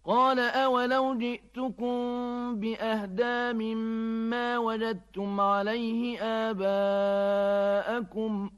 قال أولو جئتكم بأهدى مما وجدتم عليه آباءكم